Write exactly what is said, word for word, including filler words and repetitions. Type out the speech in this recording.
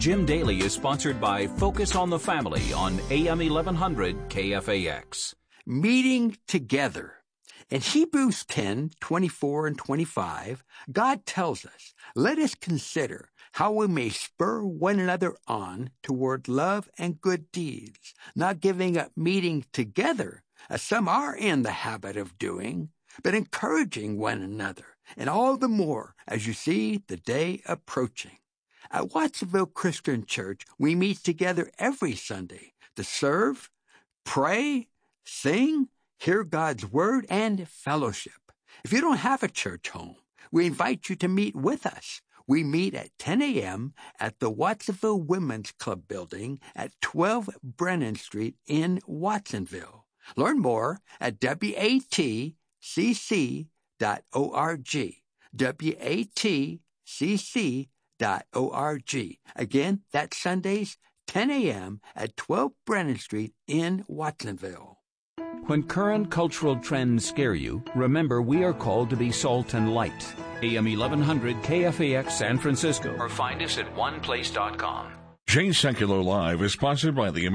Jim Daly is sponsored by Focus on the Family on A M eleven hundred K F A X. Meeting together. In Hebrews ten, twenty-four and twenty-five, God tells us, let us consider how we may spur one another on toward love and good deeds, not giving up meeting together, as some are in the habit of doing, but encouraging one another, and all the more as you see the day approaching. At Watsonville Christian Church, we meet together every Sunday to serve, pray, sing, hear God's Word, and fellowship. If you don't have a church home, we invite you to meet with us. We meet at ten a.m. at the Watsonville Women's Club building at twelve Brennan Street in Watsonville. Learn more at W A T C C dot org. W A T C C dot org. Again, that's Sundays, ten a.m. at twelve Brennan Street in Watsonville. When current cultural trends scare you, remember we are called to be salt and light. A M eleven hundred K F A X San Francisco, or find us at one place dot com. Jay Secular Live is sponsored by the